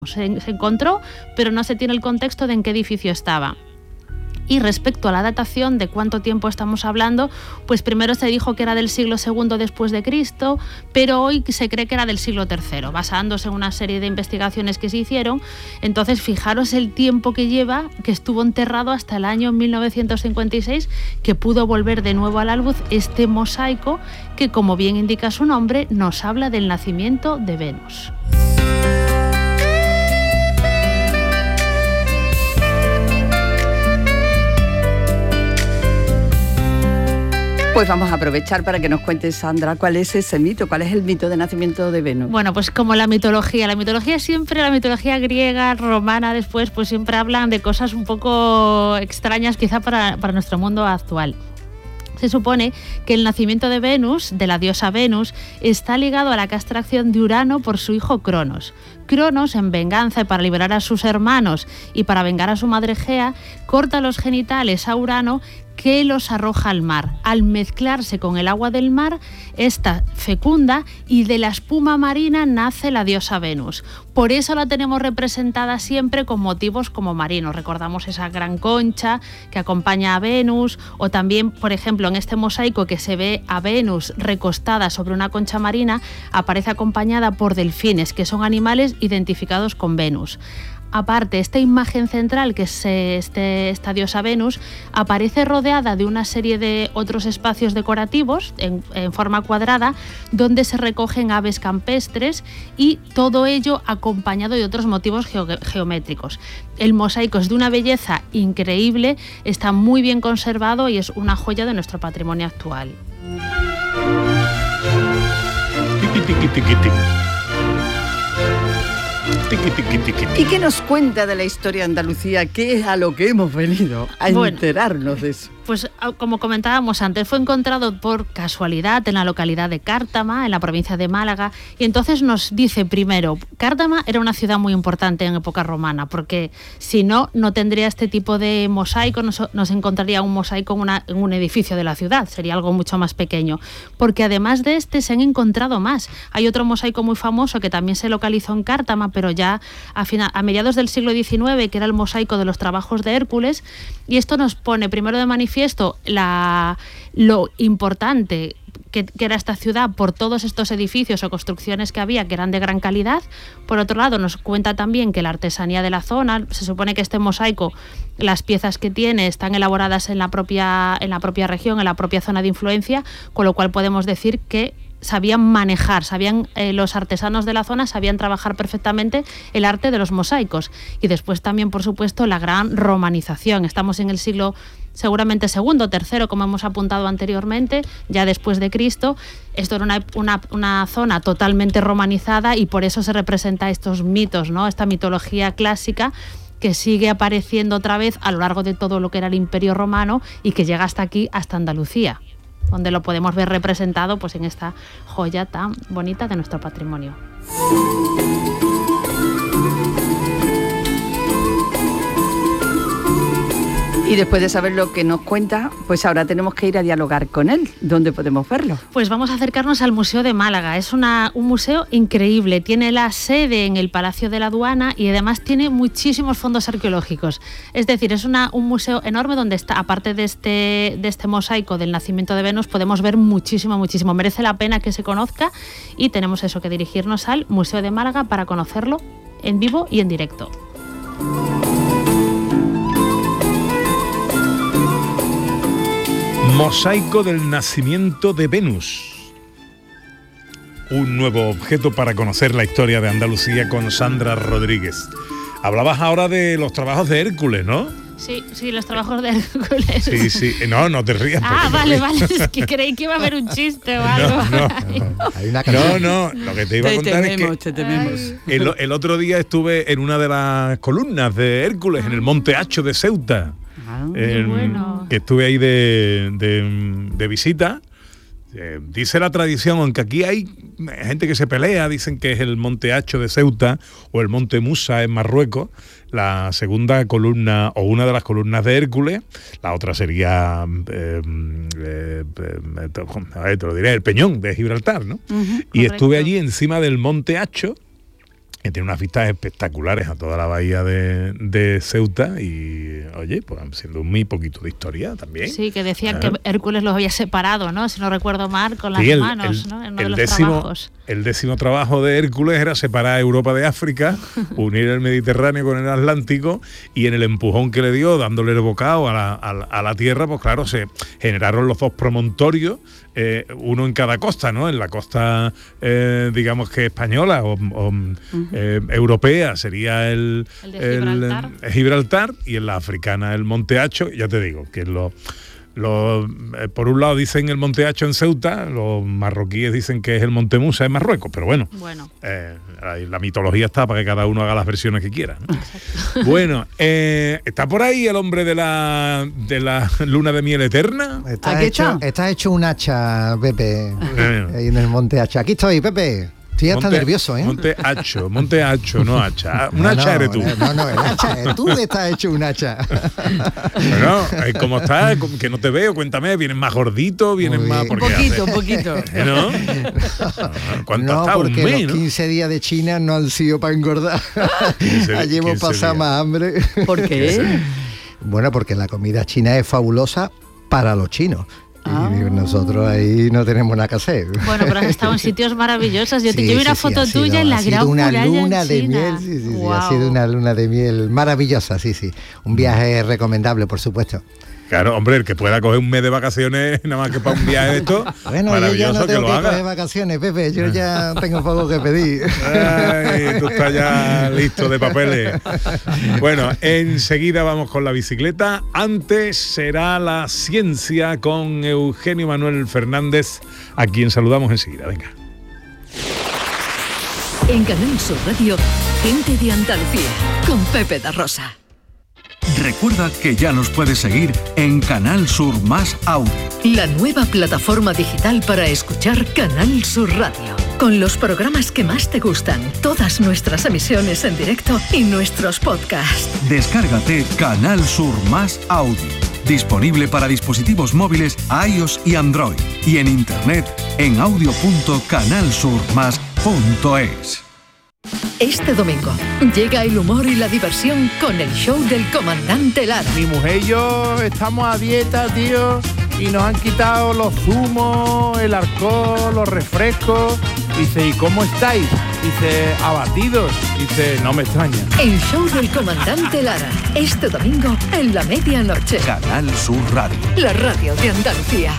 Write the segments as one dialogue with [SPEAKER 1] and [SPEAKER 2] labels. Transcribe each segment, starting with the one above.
[SPEAKER 1] Se encontró, pero no se tiene el contexto de en qué edificio estaba. Y respecto a la datación de cuánto tiempo estamos hablando, pues primero se dijo que era del siglo II después de Cristo, pero hoy se cree que era del siglo III, basándose en una serie de investigaciones que se hicieron. Entonces, fijaros el tiempo que lleva, que estuvo enterrado hasta el año 1956, que pudo volver de nuevo a la luz este mosaico que, como bien indica su nombre, nos habla del nacimiento de Venus.
[SPEAKER 2] Pues vamos a aprovechar para que nos cuente, Sandra, cuál es ese mito, cuál es el mito de nacimiento de Venus.
[SPEAKER 1] Bueno, pues como la mitología siempre, la mitología griega, romana después, pues siempre hablan de cosas un poco extrañas quizá para nuestro mundo actual. Se supone que el nacimiento de Venus, de la diosa Venus, está ligado a la castración de Urano por su hijo Cronos. Cronos, en venganza y para liberar a sus hermanos y para vengar a su madre Gea, corta los genitales a Urano, que los arroja al mar. Al mezclarse con el agua del mar, esta fecunda y de la espuma marina nace la diosa Venus. Por eso la tenemos representada siempre con motivos como marinos. Recordamos esa gran concha que acompaña a Venus, o también, por ejemplo, en este mosaico que se ve a Venus recostada sobre una concha marina, aparece acompañada por delfines, que son animales identificados con Venus. Aparte, esta imagen central, que es esta diosa Venus, aparece rodeada de una serie de otros espacios decorativos en forma cuadrada, donde se recogen aves campestres, y todo ello acompañado de otros motivos geométricos. El mosaico es de una belleza increíble, está muy bien conservado y es una joya de nuestro patrimonio actual.
[SPEAKER 2] ¿Y qué nos cuenta de la historia de Andalucía? ¿Qué es a lo que hemos venido a enterarnos de eso?
[SPEAKER 1] Pues como comentábamos antes, fue encontrado por casualidad en la localidad de Cártama, en la provincia de Málaga, y entonces nos dice primero, Cártama era una ciudad muy importante en época romana, porque si no, no tendría este tipo de mosaico, no se encontraría un mosaico en un edificio de la ciudad, sería algo mucho más pequeño, porque además de este se han encontrado más. Hay otro mosaico muy famoso que también se localizó en Cártama, pero ya a mediados del siglo XIX, que era el mosaico de los trabajos de Hércules, y esto nos pone primero de manifiesto lo importante que era esta ciudad por todos estos edificios o construcciones que había, que eran de gran calidad. Por otro lado, nos cuenta también que la artesanía de la zona, se supone que este mosaico, las piezas que tiene están elaboradas en la propia región, en la propia zona de influencia, con lo cual podemos decir que sabían manejar, los artesanos de la zona sabían trabajar perfectamente el arte de los mosaicos. Y después también, por supuesto, la gran romanización. Estamos en el siglo seguramente segundo, tercero, como hemos apuntado anteriormente, ya después de Cristo. Esto era una zona totalmente romanizada, y por eso se representa estos mitos, ¿no? Esta mitología clásica que sigue apareciendo otra vez a lo largo de todo lo que era el Imperio Romano y que llega hasta aquí, hasta Andalucía, donde lo podemos ver representado pues en esta joya tan bonita de nuestro patrimonio.
[SPEAKER 2] Y después de saber lo que nos cuenta, pues ahora tenemos que ir a dialogar con él. ¿Dónde podemos verlo?
[SPEAKER 1] Pues vamos a acercarnos al Museo de Málaga. Es un museo increíble. Tiene la sede en el Palacio de la Aduana y además tiene muchísimos fondos arqueológicos. Es decir, es un museo enorme donde está, aparte de este mosaico del nacimiento de Venus, podemos ver muchísimo. Merece la pena que se conozca, y tenemos que dirigirnos al Museo de Málaga para conocerlo en vivo y en directo.
[SPEAKER 3] Mosaico del nacimiento de Venus. Un nuevo objeto para conocer la historia de Andalucía con Sandra Rodríguez. Hablabas ahora de los trabajos de Hércules, ¿no?
[SPEAKER 1] Sí, los trabajos de Hércules.
[SPEAKER 3] Sí. No te rías.
[SPEAKER 1] Vale. Es que creí que iba a haber un chiste o algo.
[SPEAKER 3] No. Lo que te iba a contar es que el otro día estuve en una de las columnas de Hércules, en el Monte Hacho de Ceuta.
[SPEAKER 1] Bueno.
[SPEAKER 3] Que estuve ahí de visita. Dice la tradición, aunque aquí hay gente que se pelea, dicen que es el Monte Hacho de Ceuta o el Monte Musa en Marruecos, la segunda columna o una de las columnas de Hércules. La otra sería te lo diré, el Peñón de Gibraltar, ¿no? Y estuve allí encima del Monte Hacho que tiene unas vistas espectaculares a toda la bahía de Ceuta y, oye, pues siendo muy poquito de historia también.
[SPEAKER 1] Sí, que decían que Hércules los había separado, ¿no? Si no recuerdo mal, con las manos, ¿no? En uno de los trabajos.
[SPEAKER 3] El 10º trabajo de Hércules era separar a Europa de África, unir el Mediterráneo con el Atlántico, y en el empujón que le dio, dándole el bocado a la tierra, pues claro, se generaron los 2 promontorios, uno en cada costa, ¿no? En la costa, digamos que española o europea sería el de Gibraltar, y en la africana el Monte Acho. Ya te digo que por un lado dicen el Monte Acho en Ceuta, los marroquíes dicen que es el Monte Musa en Marruecos, pero bueno. La mitología está para que cada uno haga las versiones que quiera, ¿no? Bueno, ¿está por ahí el hombre de la luna de miel eterna?
[SPEAKER 4] Está hecho un hacha, Pepe, ahí en el Monte Hacha. Aquí estoy, Pepe. Sí, ya está nervioso, ¿eh?
[SPEAKER 3] Monte Acho, no hacha. Un hacha eres tú.
[SPEAKER 4] No, el hacha, tú estás hecho un hacha.
[SPEAKER 3] Bueno, ¿cómo estás? Que no te veo, cuéntame, ¿vienes más gordito? ¿Vienes más...?
[SPEAKER 2] Un poquito.
[SPEAKER 3] ¿No? ¿Cuánto está?
[SPEAKER 4] Porque
[SPEAKER 3] un mes,
[SPEAKER 4] los 15 días de China no han sido para engordar. Allí hemos pasado más hambre.
[SPEAKER 2] ¿Por qué?
[SPEAKER 4] Bueno, porque la comida china es fabulosa para los chinos. Y nosotros ahí no tenemos nada que hacer.
[SPEAKER 1] Bueno, pero has estado en sitios maravillosos. Yo vi una foto tuya en la Gran Muralla en China.
[SPEAKER 4] Ha sido una luna de miel, wow. Ha sido una luna de miel maravillosa, sí. Un viaje recomendable, por supuesto.
[SPEAKER 3] Claro, hombre, el que pueda coger un mes de vacaciones nada más que para un viaje de esto,
[SPEAKER 4] bueno, maravilloso, yo ya no tengo que coger vacaciones, Pepe, yo ya tengo poco que pedir.
[SPEAKER 3] Ay, tú estás ya listo de papeles. Bueno, enseguida vamos con la bicicleta. Antes será la ciencia con Eugenio Manuel Fernández, a quien saludamos enseguida. Venga.
[SPEAKER 5] En Canal Sur Radio, Gente de Andalucía, con Pepe da Rosa.
[SPEAKER 6] Recuerda que ya nos puedes seguir en Canal Sur Más Audio.
[SPEAKER 5] La nueva plataforma digital para escuchar Canal Sur Radio. Con los programas que más te gustan, todas nuestras emisiones en directo y nuestros podcasts.
[SPEAKER 6] Descárgate Canal Sur Más Audio. Disponible para dispositivos móviles iOS y Android. Y en internet en audio.canalsurmas.es.
[SPEAKER 5] Este domingo llega el humor y la diversión con el show del comandante Lara.
[SPEAKER 7] Mi mujer y yo estamos a dieta, tío, y nos han quitado los zumos, el alcohol, los refrescos. Dice, ¿y cómo estáis? Dice, abatidos. Dice, no me extraña.
[SPEAKER 5] El show del comandante Lara, este domingo en la medianoche.
[SPEAKER 6] Canal Sur Radio.
[SPEAKER 5] La radio de Andalucía.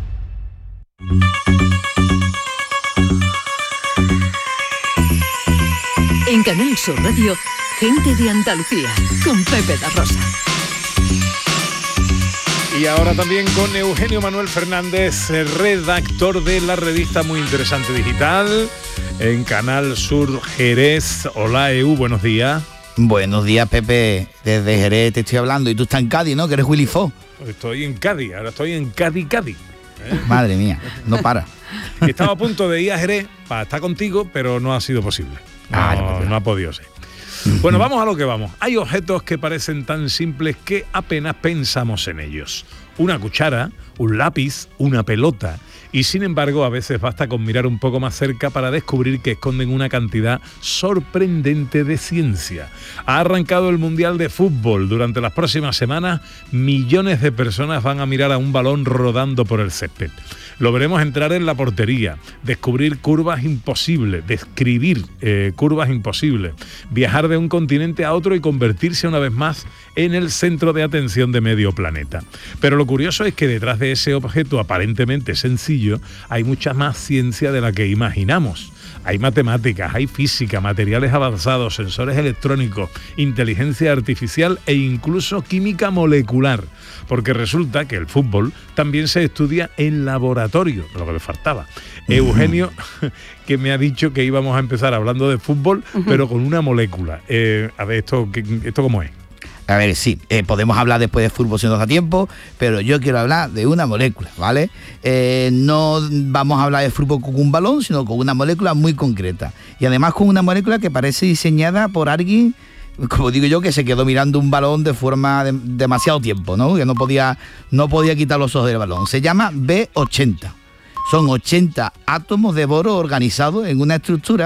[SPEAKER 5] En Canal Sur Radio, Gente de Andalucía, con Pepe da Rosa.
[SPEAKER 3] Y ahora también con Eugenio Manuel Fernández, redactor de la revista Muy Interesante Digital, en Canal Sur Jerez. Hola, buenos días.
[SPEAKER 8] Buenos días, Pepe. Desde Jerez te estoy hablando. Y tú estás en Cádiz, ¿no? Que eres Willy Fox.
[SPEAKER 3] Estoy en Cádiz, ahora estoy en Cádiz.
[SPEAKER 8] Madre mía, no para.
[SPEAKER 3] Estaba a punto de ir a Jerez para estar contigo, pero no ha sido posible. No ha podido ser. Bueno, vamos a lo que vamos. Hay objetos que parecen tan simples que apenas pensamos en ellos. Una cuchara, un lápiz, una pelota. Y sin embargo, a veces basta con mirar un poco más cerca para descubrir que esconden una cantidad sorprendente de ciencia. Ha arrancado el Mundial de Fútbol. Durante las próximas semanas, millones de personas van a mirar a un balón rodando por el césped. Lo veremos entrar en la portería, descubrir curvas imposibles, describir curvas imposibles, viajar de un continente a otro y convertirse una vez más en el centro de atención de medio planeta. Pero lo curioso es que detrás de ese objeto aparentemente sencillo hay mucha más ciencia de la que imaginamos. Hay matemáticas, hay física, materiales avanzados, sensores electrónicos, inteligencia artificial e incluso química molecular. Porque resulta que el fútbol también se estudia en laboratorio, lo que le faltaba. Eugenio, que me ha dicho que íbamos a empezar hablando de fútbol, pero con una molécula. A ver, ¿esto cómo es?
[SPEAKER 8] A ver, sí, podemos hablar después de fútbol si nos da tiempo, pero yo quiero hablar de una molécula, ¿vale? No vamos a hablar de fútbol con un balón, sino con una molécula muy concreta. Y además con una molécula que parece diseñada por alguien, como digo yo, que se quedó mirando un balón de forma de demasiado tiempo, ¿no? Que no podía quitar los ojos del balón. Se llama B80. Son 80 átomos de boro organizados en una estructura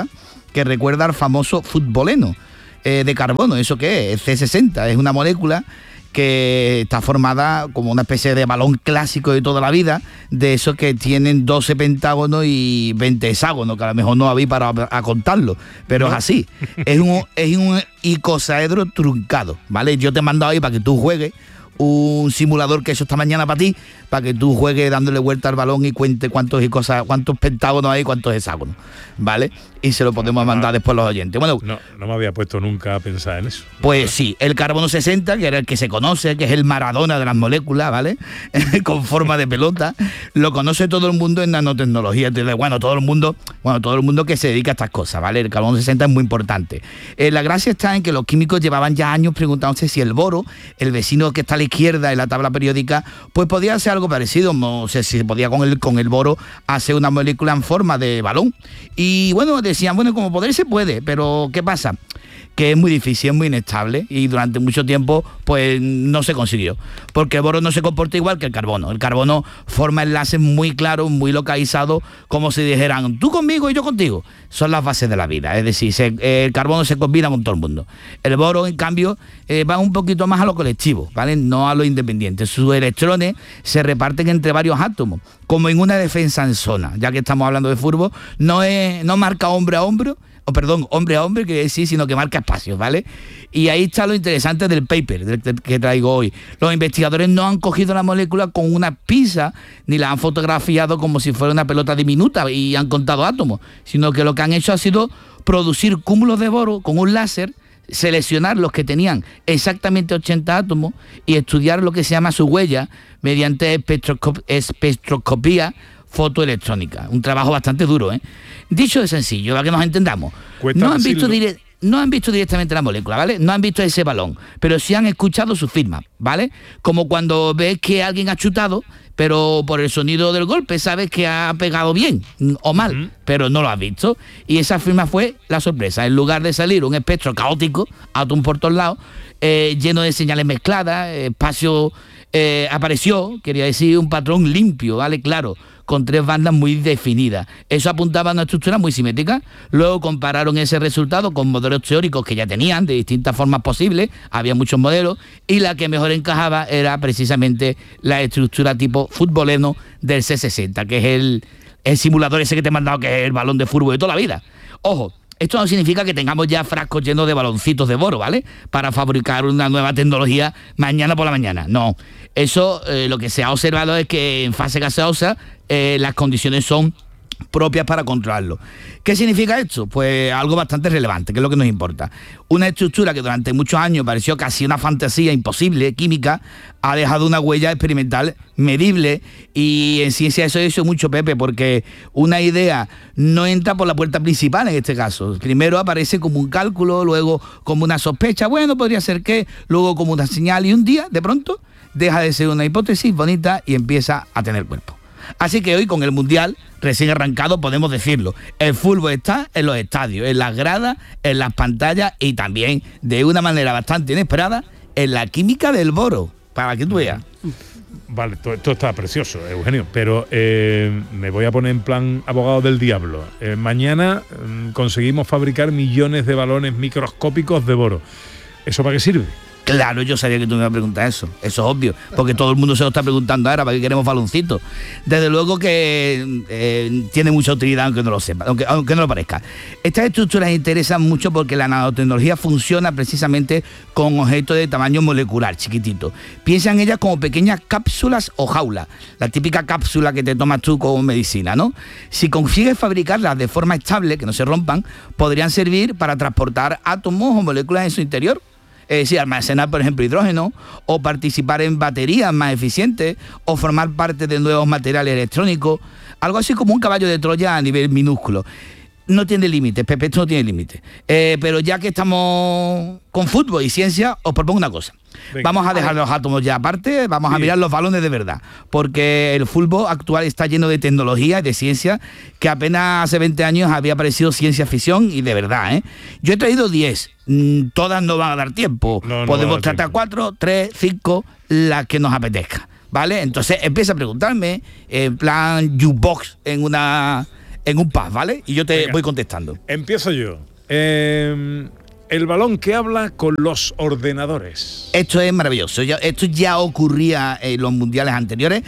[SPEAKER 8] que recuerda al famoso futboleno de carbono. ¿Eso qué es? El C60, es una molécula que está formada como una especie de balón clásico de toda la vida, de esos que tienen 12 pentágonos y 20 hexágonos, que a lo mejor no había para a contarlo, pero no. Es así. Es un icosaedro truncado, ¿vale? Yo te he mandado ahí para que tú juegues un simulador que he hecho esta mañana para ti, para que tú juegues dándole vuelta al balón y cuente cuántos pentágonos hay, cuántos hexágonos, ¿vale? Y se lo podemos mandar después a los oyentes. Bueno,
[SPEAKER 3] no me había puesto nunca a pensar en eso.
[SPEAKER 8] Pues sí, el carbono 60, que era el que se conoce, que es el Maradona de las moléculas, ¿vale? Con forma de pelota, lo conoce todo el mundo en nanotecnología. Bueno, todo el mundo que se dedica a estas cosas, ¿vale? El carbono 60 es muy importante. La gracia está en que los químicos llevaban ya años preguntándose si el boro, el vecino que está a la izquierda en la tabla periódica, pues podía hacer algo parecido. No sé si se podía con el boro hacer una molécula en forma de balón. Y bueno, decían, bueno, como poder se puede, pero ¿qué pasa? Que es muy difícil, es muy inestable y durante mucho tiempo pues no se consiguió, porque el boro no se comporta igual que el carbono. El carbono forma enlaces muy claros, muy localizados, como si dijeran tú conmigo y yo contigo. Son las bases de la vida, es decir, el carbono se combina con todo el mundo. El boro, en cambio, va un poquito más a lo colectivo, ¿vale? No a lo independiente. Sus electrones se reparten entre varios átomos, como en una defensa en zona. Ya que estamos hablando de fútbol, no marca hombre a hombre, quiere decir, sino que marca espacios, ¿vale? Y ahí está lo interesante del paper que traigo hoy. Los investigadores no han cogido la molécula con una pinza, ni la han fotografiado como si fuera una pelota diminuta y han contado átomos, sino que lo que han hecho ha sido producir cúmulos de boro con un láser, seleccionar los que tenían exactamente 80 átomos y estudiar lo que se llama su huella mediante espectroscopía fotoelectrónica. Un trabajo bastante duro, ¿eh? Dicho de sencillo, para que nos entendamos, no han visto directamente la molécula, ¿vale? No han visto ese balón, pero sí han escuchado su firma, ¿vale? Como cuando ves que alguien ha chutado, pero por el sonido del golpe sabes que ha pegado bien o mal, pero no lo has visto. Y esa firma fue la sorpresa. En lugar de salir un espectro caótico, átomos por todos lados, lleno de señales mezcladas, apareció, quería decir, un patrón limpio, ¿vale? Claro, con 3 bandas muy definidas. Eso apuntaba a una estructura muy simétrica. Luego compararon ese resultado con modelos teóricos que ya tenían de distintas formas posibles, había muchos modelos, y la que mejor encajaba era precisamente la estructura tipo futboleno del C60, que es el simulador ese que te he mandado, que es el balón de fútbol de toda la vida. Ojo, esto no significa que tengamos ya frascos llenos de baloncitos de boro, ¿vale? Para fabricar una nueva tecnología mañana por la mañana. No, eso lo que se ha observado es que en fase gaseosa las condiciones son propias para controlarlo. ¿Qué significa esto? Pues algo bastante relevante, que es lo que nos importa. Una estructura que durante muchos años pareció casi una fantasía imposible, química, ha dejado una huella experimental medible, y en ciencia eso es mucho, Pepe, porque una idea no entra por la puerta principal en este caso. Primero aparece como un cálculo, luego como una sospecha, bueno, podría ser que, luego como una señal, y un día, de pronto, deja de ser una hipótesis bonita y empieza a tener cuerpo. Así que hoy, con el Mundial recién arrancado, podemos decirlo. El fútbol está en los estadios, en las gradas, en las pantallas y también, de una manera bastante inesperada, en la química del boro, para que tú veas.
[SPEAKER 3] Vale, esto está precioso, Eugenio, pero me voy a poner en plan abogado del diablo. Mañana conseguimos fabricar millones de balones microscópicos de boro. ¿Eso para qué sirve?
[SPEAKER 8] Claro, yo sabía que tú me ibas a preguntar eso. Eso es obvio, porque todo el mundo se lo está preguntando ahora, ¿para qué queremos baloncitos? Desde luego que tiene mucha utilidad, aunque no lo sepa, aunque no lo parezca. Estas estructuras interesan mucho porque la nanotecnología funciona precisamente con objetos de tamaño molecular, chiquitito. Piensa en ellas como pequeñas cápsulas o jaulas, la típica cápsula que te tomas tú como medicina, ¿no? Si consigues fabricarlas de forma estable, que no se rompan, podrían servir para transportar átomos o moléculas en su interior. Es decir, almacenar, por ejemplo, hidrógeno, o participar en baterías más eficientes, o formar parte de nuevos materiales electrónicos, algo así como un caballo de Troya a nivel minúsculo. No tiene límites, Pepe, esto no tiene límites. Pero ya que estamos con fútbol y ciencia, os propongo una cosa. Venga, vamos a dejar los átomos ya aparte, vamos a mirar los balones de verdad, porque el fútbol actual está lleno de tecnología y de ciencia que apenas hace 20 años había parecido ciencia ficción y de verdad, ¿eh? Yo he traído 10, todas no van a dar tiempo, podemos tratar 4, 3, 5, las que nos apetezca, ¿vale? Entonces empieza a preguntarme, en plan jukebox en en un pub, ¿vale? Y yo te voy contestando.
[SPEAKER 3] Empiezo yo. El balón que habla con los ordenadores.
[SPEAKER 8] Esto es maravilloso. Esto ya ocurría en los mundiales anteriores.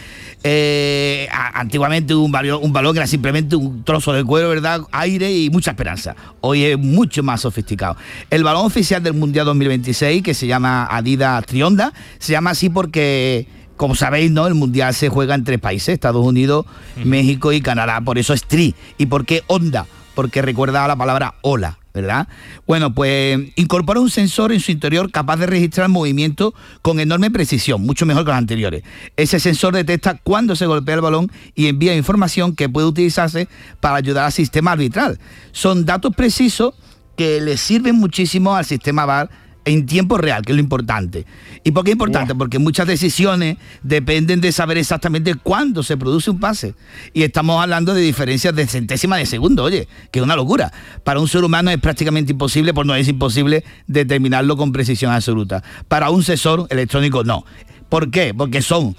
[SPEAKER 8] Antiguamente un balón era simplemente un trozo de cuero, ¿verdad? Aire y mucha esperanza. Hoy es mucho más sofisticado. El balón oficial del Mundial 2026, que se llama Adidas Trionda, se llama así porque, como sabéis, ¿no? El Mundial se juega en 3 países, Estados Unidos, México y Canadá. Por eso es Tri. ¿Y por qué Onda? Porque recuerda a la palabra hola, ¿verdad? Bueno, pues incorpora un sensor en su interior capaz de registrar movimiento con enorme precisión, mucho mejor que los anteriores. Ese sensor detecta cuándo se golpea el balón y envía información que puede utilizarse para ayudar al sistema arbitral. Son datos precisos que le sirven muchísimo al sistema VAR en tiempo real, que es lo importante. ¿Y por qué es importante? Porque muchas decisiones dependen de saber exactamente cuándo se produce un pase. Y estamos hablando de diferencias de centésimas de segundo, oye, que es una locura. Para un ser humano es prácticamente imposible, por no es imposible, determinarlo con precisión absoluta. Para un sensor electrónico no. ¿Por qué? Porque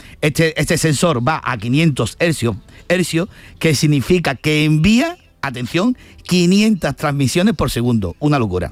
[SPEAKER 8] este sensor va a 500 hercios, que significa que envía, atención, 500 transmisiones por segundo. Una locura.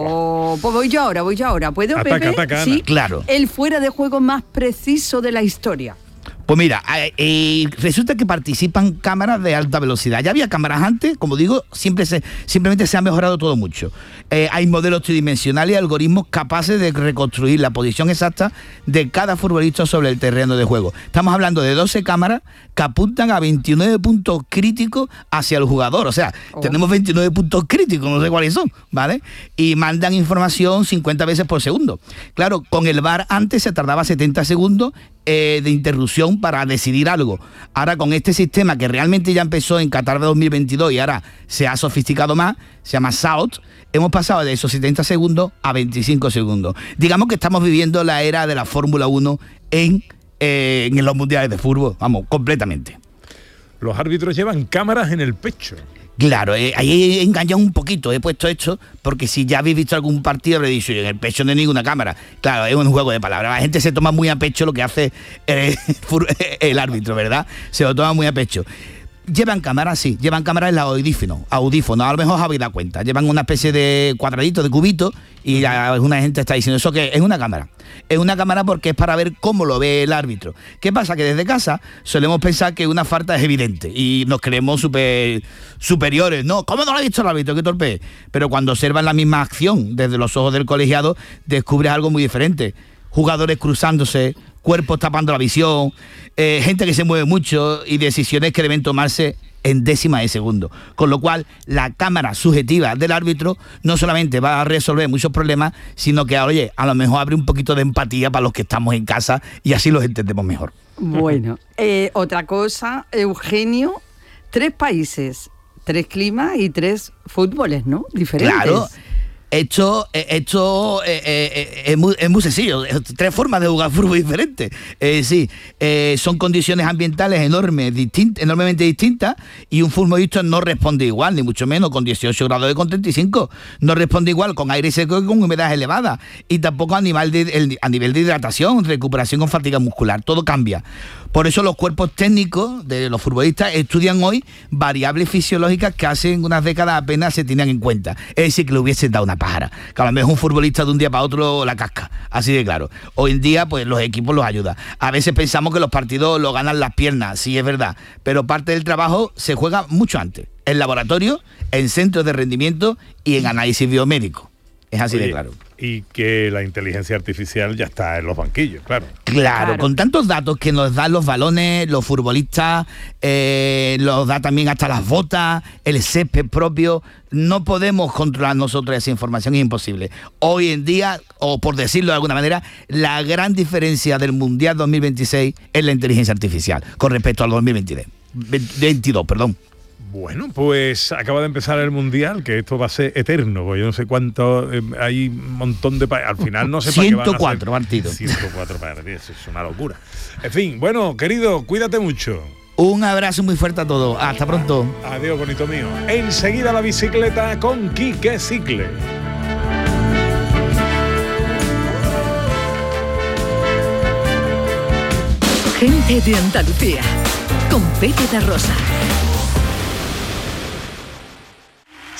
[SPEAKER 2] Pues voy yo ahora. ¿Puedo, Pepe?
[SPEAKER 3] Ataca,
[SPEAKER 2] sí,
[SPEAKER 3] Ana.
[SPEAKER 8] Claro.
[SPEAKER 2] El fuera de juego más preciso de la historia.
[SPEAKER 8] Pues mira, resulta que participan cámaras de alta velocidad. Ya había cámaras antes, como digo, simplemente se ha mejorado todo mucho. Hay modelos tridimensionales y algoritmos capaces de reconstruir la posición exacta de cada futbolista sobre el terreno de juego. Estamos hablando de 12 cámaras que apuntan a 29 puntos críticos hacia el jugador. O sea, tenemos 29 puntos críticos, no sé cuáles son, ¿vale? Y mandan información 50 veces por segundo. Claro, con el VAR antes se tardaba 70 segundos de interrupción para decidir algo. Ahora, con este sistema que realmente ya empezó en Qatar de 2022 y ahora se ha sofisticado más, se llama SAOT, hemos pasado de esos 70 segundos a 25 segundos. Digamos que estamos viviendo la era de la Fórmula 1 en los mundiales de fútbol, vamos, completamente.
[SPEAKER 3] Los árbitros llevan cámaras en el pecho.
[SPEAKER 8] Claro, ahí he engañado un poquito, he puesto esto, porque si ya habéis visto algún partido, habré dicho, en el pecho no hay ninguna cámara. Claro, es un juego de palabras. La gente se toma muy a pecho lo que hace el árbitro, ¿verdad? Se lo toma muy a pecho. Llevan cámaras, sí, llevan cámaras en los audífonos, a lo mejor os habéis dado cuenta. Llevan una especie de cuadradito, de cubito, y alguna gente está diciendo, ¿eso qué? Es una cámara. Es una cámara porque es para ver cómo lo ve el árbitro. ¿Qué pasa? Que desde casa solemos pensar que una falta es evidente y nos creemos superiores. No, ¿cómo no lo ha visto el árbitro? ¡Qué torpe! Pero cuando observan la misma acción desde los ojos del colegiado, descubres algo muy diferente. Jugadores cruzándose, cuerpos tapando la visión, gente que se mueve mucho y decisiones que deben tomarse en décimas de segundo. Con lo cual, la cámara subjetiva del árbitro no solamente va a resolver muchos problemas, sino que, oye, a lo mejor abre un poquito de empatía para los que estamos en casa y así los entendemos mejor.
[SPEAKER 2] Bueno, otra cosa, Eugenio, 3 países, 3 climas y 3 fútboles, ¿no? Diferentes.
[SPEAKER 8] Claro. Esto es muy sencillo. 3 formas de jugar fútbol diferentes. Son condiciones ambientales enormemente distintas y un futbolista no responde igual, ni mucho menos con 18 grados con 35. No responde igual con aire seco y con humedad elevada. Y tampoco a nivel de hidratación, recuperación con fatiga muscular. Todo cambia. Por eso los cuerpos técnicos de los futbolistas estudian hoy variables fisiológicas que hace unas décadas apenas se tenían en cuenta. Es decir, que le hubiesen dado una pájara. Que a lo mejor un futbolista de un día para otro la casca. Así de claro. Hoy en día, pues los equipos los ayudan. A veces pensamos que los partidos los ganan las piernas. Sí, es verdad. Pero parte del trabajo se juega mucho antes. En laboratorio, en centros de rendimiento y en análisis biomédico. Es así de claro.
[SPEAKER 3] Y que la inteligencia artificial ya está en los banquillos, claro.
[SPEAKER 8] Claro, con tantos datos que nos dan los balones, los futbolistas, los da también hasta las botas, el césped propio. No podemos controlar nosotros esa información, es imposible. Hoy en día, o por decirlo de alguna manera, la gran diferencia del Mundial 2026 es la inteligencia artificial con respecto al 2022, perdón.
[SPEAKER 3] Bueno, pues acaba de empezar el Mundial, que esto va a ser eterno, porque yo no sé cuánto, hay un montón de países, al final no sé para qué van a ser
[SPEAKER 8] 104 partidos.
[SPEAKER 3] 104 partidos, es una locura. En fin, bueno, querido, cuídate mucho.
[SPEAKER 8] Un abrazo muy fuerte a todos, hasta pronto.
[SPEAKER 3] Adiós, bonito mío. Enseguida la bicicleta con Quique Cicle.
[SPEAKER 5] Gente de Andalucía, con Pepe da Rosa.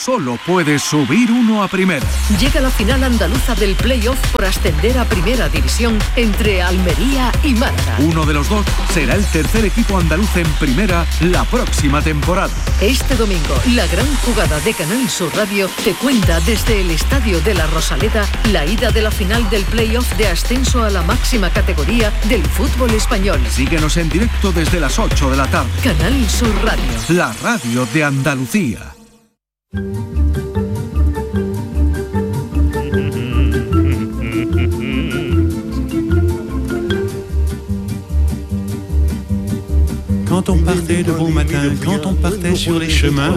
[SPEAKER 6] solo puedes subir uno a primera.
[SPEAKER 5] Llega la final andaluza del play-off por ascender a Primera División entre Almería y Málaga.
[SPEAKER 6] Uno de los dos será el tercer equipo andaluz en primera la próxima temporada.
[SPEAKER 5] Este domingo, la gran jugada de Canal Sur Radio te cuenta desde el Estadio de la Rosaleda la ida de la final del play-off de ascenso a la máxima categoría del fútbol español.
[SPEAKER 6] Síguenos en directo desde las 8 de la tarde.
[SPEAKER 5] Canal Sur Radio.
[SPEAKER 6] La radio de Andalucía.
[SPEAKER 9] Quand on partait de bon matin, quand on partait sur les chemins,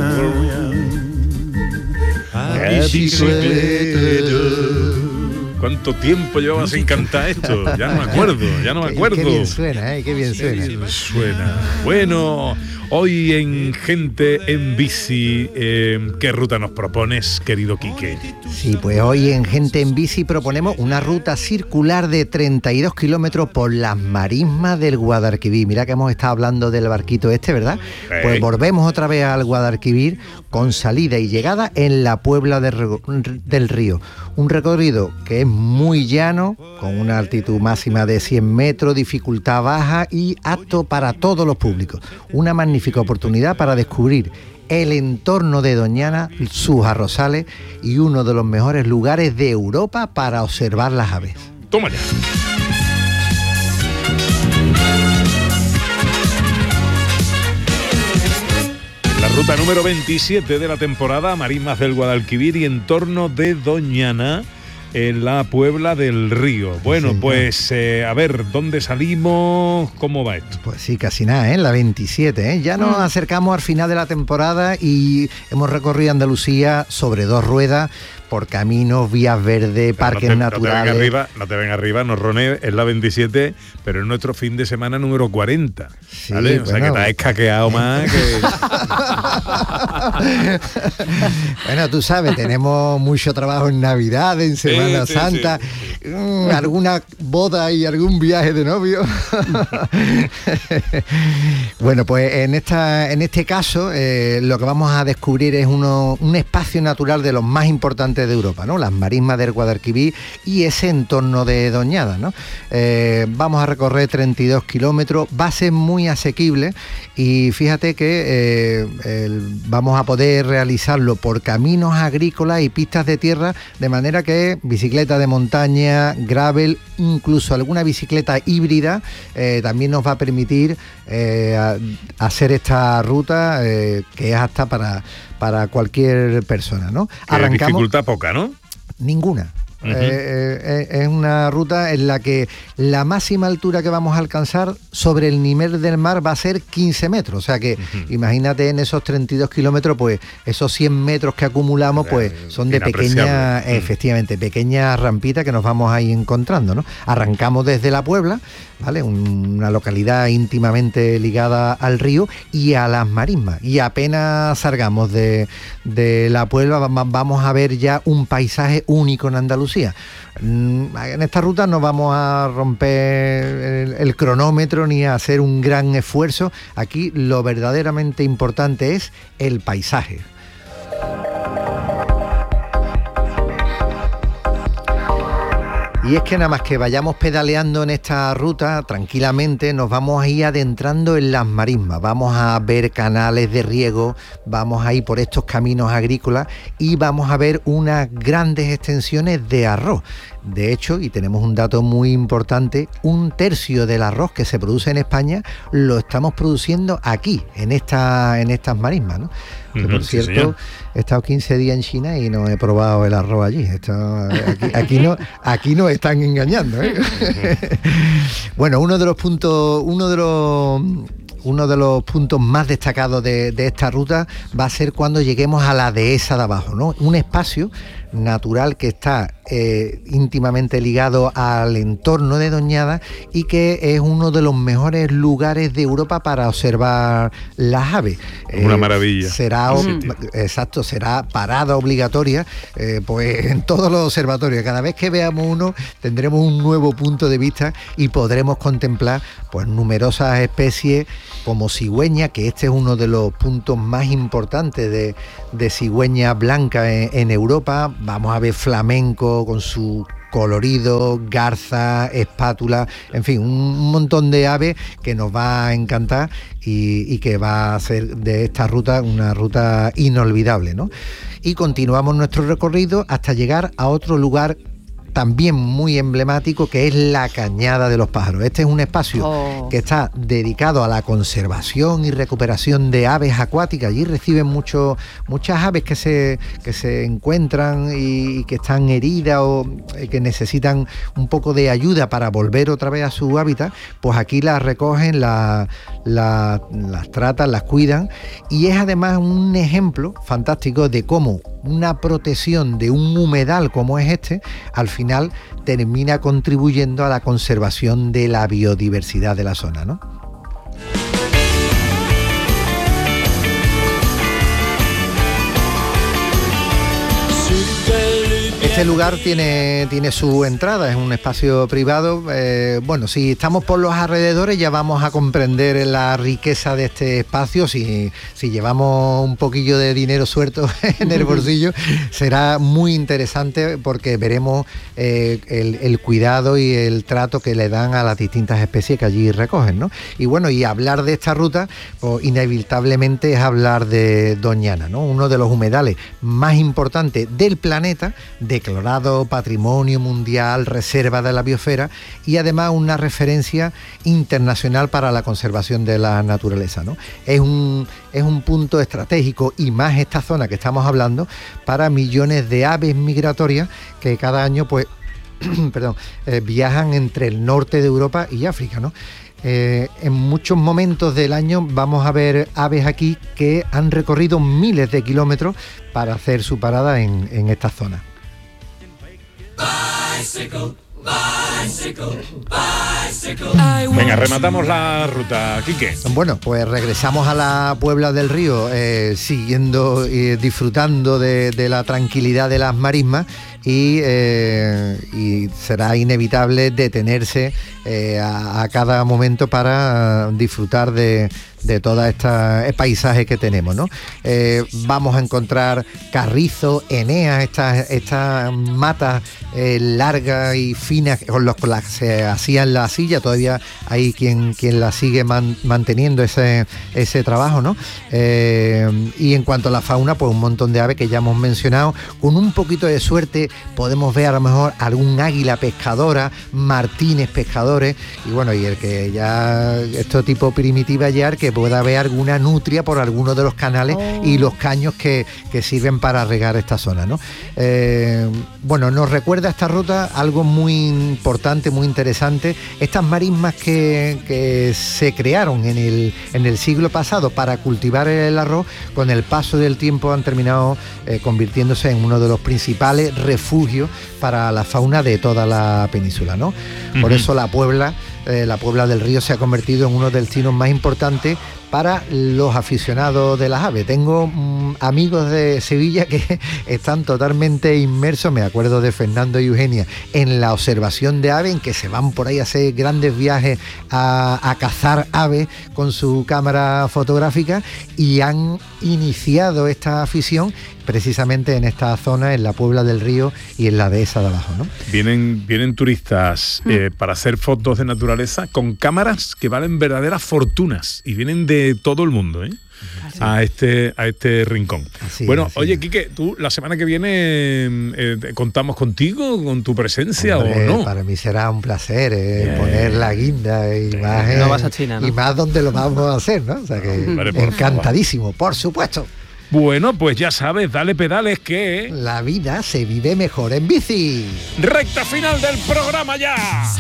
[SPEAKER 9] à bicicleta.
[SPEAKER 3] ¿Cuánto tiempo llevaba sin cantar esto? Ya no me acuerdo.
[SPEAKER 4] Qué bien suena, qué bien suena.
[SPEAKER 3] Bueno, hoy en Gente en Bici, ¿qué ruta nos propones, querido Quique?
[SPEAKER 4] Sí, pues hoy en Gente en Bici proponemos una ruta circular de 32 kilómetros por las marismas del Guadalquivir. Mira que hemos estado hablando del barquito este, ¿verdad? Pues volvemos otra vez al Guadalquivir con salida y llegada en la Puebla del Río. Un recorrido que es muy llano, con una altitud máxima de 100 metros, dificultad baja y apto para todos los públicos. Una magnífica oportunidad para descubrir el entorno de Doñana, sus arrozales y uno de los mejores lugares de Europa para observar las aves.
[SPEAKER 3] Toma ya. La ruta número 27 de la temporada, marismas del Guadalquivir y entorno de Doñana, en la Puebla del Río. Bueno, sí, pues a ver, ¿dónde salimos? ¿Cómo va esto?
[SPEAKER 4] Pues sí, casi nada, la 27, Ya nos acercamos al final de la temporada y hemos recorrido Andalucía sobre 2 ruedas, por caminos, vías verdes, parques naturales.
[SPEAKER 3] No te ven arriba, no Roné, es la 27, pero es nuestro fin de semana número 40.
[SPEAKER 4] Sí,
[SPEAKER 3] ¿vale? O sea que te has escaqueado más que...
[SPEAKER 4] Bueno, tú sabes, tenemos mucho trabajo en Navidad, en Semana Santa, alguna boda y algún viaje de novio. Bueno, pues en este caso lo que vamos a descubrir es un espacio natural de los más importantes de Europa, ¿no? Las marismas del Guadalquivir y ese entorno de Doñana, ¿no? Vamos a recorrer 32 kilómetros, va a ser muy asequible y fíjate que vamos a poder realizarlo por caminos agrícolas y pistas de tierra, de manera que bicicleta de montaña, gravel, incluso alguna bicicleta híbrida también nos va a permitir hacer esta ruta que es apta para cualquier persona, ¿no?
[SPEAKER 3] Arrancamos. Dificultad poca, ¿no?
[SPEAKER 4] Ninguna. Es una ruta en la que la máxima altura que vamos a alcanzar sobre el nivel del mar va a ser 15 metros. O sea que imagínate en esos 32 kilómetros, pues esos 100 metros que acumulamos, pues son de pequeñas, efectivamente, pequeñas rampitas que nos vamos a ir encontrando, ¿no? Arrancamos desde La Puebla, ¿vale? Una localidad íntimamente ligada al río y a las marismas. Y apenas salgamos de La Puebla, vamos a ver ya un paisaje único en Andalucía. En esta ruta no vamos a romper el cronómetro ni a hacer un gran esfuerzo. Aquí lo verdaderamente importante es el paisaje. Y es que nada más que vayamos pedaleando en esta ruta, tranquilamente nos vamos a ir adentrando en las marismas, vamos a ver canales de riego, vamos a ir por estos caminos agrícolas y vamos a ver unas grandes extensiones de arroz. De hecho, y tenemos un dato muy importante, 1/3 del arroz que se produce en España lo estamos produciendo aquí, en estas marismas, ¿no? Que por cierto, he estado 15 días en China y no he probado el arroz allí. Aquí no están engañando, ¿eh? Bueno, uno de los puntos más destacados de esta ruta va a ser cuando lleguemos a la dehesa de abajo, ¿no? Un espacio natural que está íntimamente ligado al entorno de Doñana y que es uno de los mejores lugares de Europa para observar las aves.
[SPEAKER 3] Una maravilla.
[SPEAKER 4] Será parada obligatoria pues en todos los observatorios. Cada vez que veamos uno tendremos un nuevo punto de vista y podremos contemplar pues numerosas especies como cigüeña, que este es uno de los puntos más importantes de cigüeña blanca en Europa. Vamos a ver flamenco con su colorido, garza, espátula, en fin, un montón de aves que nos va a encantar y que va a hacer de esta ruta una ruta inolvidable, ¿no? Y continuamos nuestro recorrido hasta llegar a otro lugar también muy emblemático, que es la Cañada de los Pájaros. Este es un espacio que está dedicado a la conservación y recuperación de aves acuáticas. Allí reciben muchas aves que se encuentran y que están heridas o que necesitan un poco de ayuda para volver otra vez a su hábitat. Pues aquí las recogen, las tratan, las cuidan, y es además un ejemplo fantástico de cómo una protección de un humedal como es este, al final termina contribuyendo a la conservación de la biodiversidad de la zona, ¿no? Este lugar tiene su entrada, es un espacio privado. Bueno, si estamos por los alrededores ya vamos a comprender la riqueza de este espacio. Si llevamos un poquillo de dinero suelto en el bolsillo, será muy interesante porque veremos el cuidado y el trato que le dan a las distintas especies que allí recogen, ¿no? Y bueno, y hablar de esta ruta, pues inevitablemente es hablar de Doñana, ¿no? Uno de los humedales más importantes del planeta, declarado Patrimonio Mundial, Reserva de la Biosfera, y además una referencia internacional para la conservación de la naturaleza, ¿no? Es un punto estratégico, y más esta zona que estamos hablando, para millones de aves migratorias que cada año pues viajan entre el norte de Europa y África, ¿no? En muchos momentos del año vamos a ver aves aquí que han recorrido miles de kilómetros para hacer su parada en esta zona.
[SPEAKER 3] Venga, rematamos la ruta, Quique.
[SPEAKER 4] Bueno, pues regresamos a la Puebla del Río, siguiendo y disfrutando de la tranquilidad de las marismas, y será inevitable detenerse a cada momento para disfrutar de todo este paisaje que tenemos, ¿no? Vamos a encontrar carrizo, eneas, estas matas largas y finas con las que se hacían la silla. Todavía hay quien la sigue manteniendo ese trabajo, ¿no? Y en cuanto a la fauna, pues un montón de aves que ya hemos mencionado. Con un poquito de suerte podemos ver a lo mejor algún águila pescadora, martines pescadores, y bueno, y el que ya esto tipo primitiva ya, que pueda haber alguna nutria por alguno de los canales y los caños que sirven para regar esta zona, ¿no? Bueno, nos recuerda esta ruta algo muy importante, muy interesante. Estas marismas que se crearon en el siglo pasado para cultivar el arroz, con el paso del tiempo han terminado convirtiéndose en uno de los principales refugios para la fauna de toda la península, ¿no? Por eso la Puebla del Río se ha convertido en uno de los destinos más importantes para los aficionados de las aves. Tengo amigos de Sevilla que están totalmente inmersos, me acuerdo de Fernando y Eugenia, en la observación de aves, en que se van por ahí a hacer grandes viajes a cazar aves con su cámara fotográfica, y han iniciado esta afición precisamente en esta zona, en la Puebla del Río y en la dehesa de abajo, ¿no?
[SPEAKER 3] Vienen turistas para hacer fotos de naturaleza con cámaras que valen verdaderas fortunas, y vienen de todo el mundo, a este rincón.
[SPEAKER 4] Bueno,
[SPEAKER 3] oye, Quique, tú la semana que viene contamos contigo, con tu presencia. Hombre, o no.
[SPEAKER 4] Para mí será un placer poner la guinda y más,
[SPEAKER 10] no vas a China, ¿no?
[SPEAKER 4] Y más donde lo vamos a hacer, ¿no? O sea que encantadísimo, por supuesto.
[SPEAKER 3] Bueno, pues ya sabes, dale pedales, que
[SPEAKER 4] la vida se vive mejor en bici.
[SPEAKER 3] Recta final del programa ya.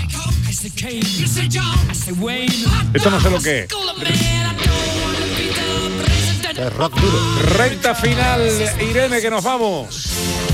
[SPEAKER 3] Esto no sé lo que es.
[SPEAKER 4] Rock duro.
[SPEAKER 3] Recta final, Irene, que nos vamos.